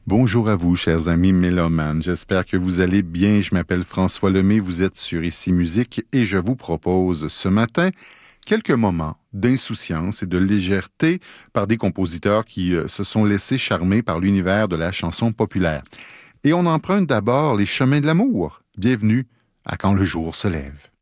Bonjour à vous, chers amis mélomanes. J'espère que vous allez bien. Je m'appelle François Lemay, vous êtes sur Ici Musique et je vous propose ce matin quelques moments d'insouciance et de légèreté par des compositeurs qui se sont laissés charmer par l'univers de la chanson populaire. Et on emprunte d'abord les chemins de l'amour. Bienvenue à Quand le jour se lève.